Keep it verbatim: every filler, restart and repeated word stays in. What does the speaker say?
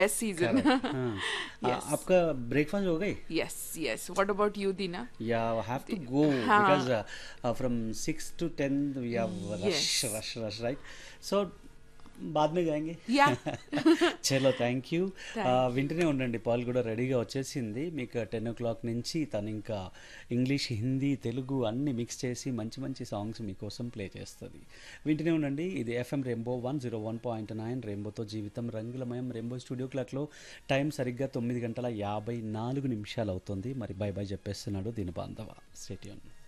best season. Correct हाँ आ, Yes. आपका breakfast हो गई Yes, yes. What about you, Dina? या हैव टू गो हाँ. Because from six to ten we have rush Yes. Rush rush right so बाद में जाएंगे Yeah. చలో థ్యాంక్ యూ Thank you. వింటూనే ఉండండి పాల్ కూడా రెడీగా వచ్చేసింది మీకు టెన్ ఓ క్లాక్ నుంచి తను ఇంకా ఇంగ్లీష్ హిందీ తెలుగు అన్ని మిక్స్ చేసి మంచి మంచి సాంగ్స్ మీకోసం ప్లే చేస్తుంది వింటూనే ఉండండి ఇది FM rainbow one zero one point nine రెయిన్బోతో జీవితం రంగులమయం రెయిన్బో స్టూడియో క్లాక్లో టైం సరిగ్గా తొమ్మిది గంటల యాభై నాలుగు నిమిషాలు అవుతుంది మరి బై బై చెప్పేస్తున్నాడు దీని బాంధవ స్టేట్యూన్